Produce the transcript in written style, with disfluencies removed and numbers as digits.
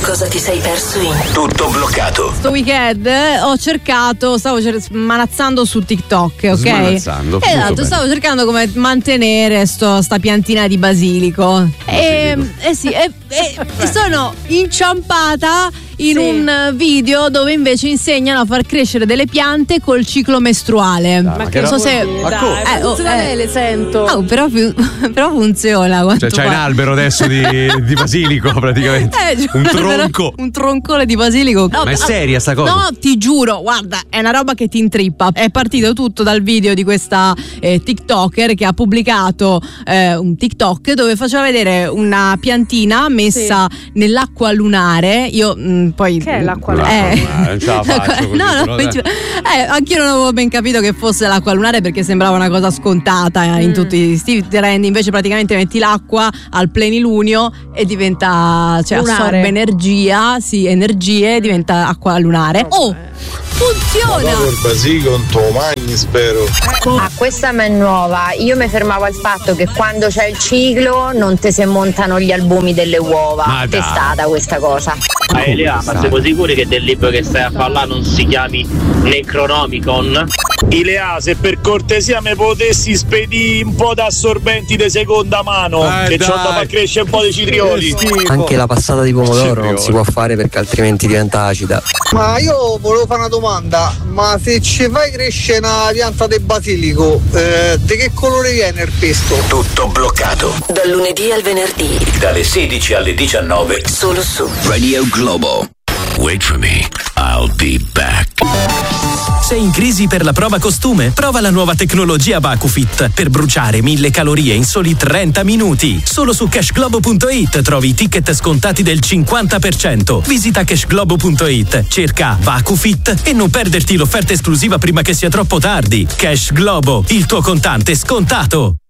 cosa ti sei perso in Tutto bloccato. Questo weekend ho cercato, stavo smanazzando su TikTok, ok? Smanazzando, Esatto, stavo cercando come mantenere sta piantina di basilico. Sono inciampata in un video dove invece insegnano a far crescere delle piante col ciclo mestruale. Ma che non so se le sento. però funziona. Cioè c'hai un albero adesso di basilico praticamente. Un tronco. Un troncone di basilico. Ma è seria sta cosa? No, ti giuro, guarda, è una roba che ti intrippa. È partito tutto dal video di questa TikToker che ha pubblicato un TikTok dove faceva vedere una piantina messa nell'acqua lunare. Io poi che è l'acqua lunare? Non ce la faccio così, anch'io non avevo ben capito che fosse l'acqua lunare perché sembrava una cosa scontata in tutti questi trend. Invece praticamente metti l'acqua al plenilunio e diventa, cioè assorbe energie, diventa acqua lunare. Funziona! Ma il basilico non te lo mangi, spero. Questa è nuova. Io mi fermavo al fatto che quando c'è il ciclo non te si montano gli albumi delle uova. Testata questa cosa. Elia, ma siamo sicuri che del libro che stai a parlare non si chiami Necronomicon? Ilea, se per cortesia mi potessi spedire un po' di assorbenti di seconda mano, che c'ho da far crescere un po' di citrioli. Anche la passata di pomodoro non si può fare perché altrimenti diventa acida. Ma io volevo fare una domanda, ma se ci fai crescere una pianta di basilico, di che colore viene il pesto? Tutto bloccato. Dal lunedì al venerdì, dalle 16 alle 19. solo su Radio Globo. Wait for me, I'll be back. Sei in crisi per la prova costume? Prova la nuova tecnologia VacuFit per bruciare 1000 calorie in soli 30 minuti. Solo su cashglobo.it trovi i ticket scontati del 50%. Visita cashglobo.it, cerca VacuFit e non perderti l'offerta esclusiva prima che sia troppo tardi. Cash Globo, il tuo contante scontato.